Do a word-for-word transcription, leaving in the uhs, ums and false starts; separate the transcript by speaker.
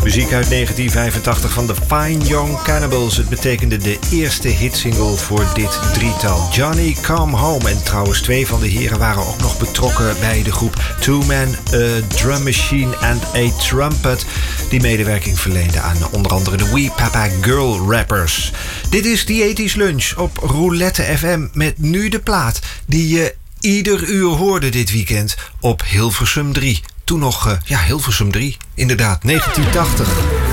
Speaker 1: Muziek uit negentien vijfentachtig van de Fine Young Cannibals. Het betekende de eerste hitsingle voor dit drietal. Johnny Come Home. En trouwens, twee van de heren waren ook nog betrokken bij de groep Two Man, a Drum Machine and a Trumpet, die medewerking verleende aan onder andere de Wee Papa Girl rappers. Dit is The eighties Lunch op Roulette F M met nu de plaat die je ieder uur hoorde dit weekend op Hilversum drie. Toen nog, uh, ja, Hilversum drie. Inderdaad, negentien tachtig.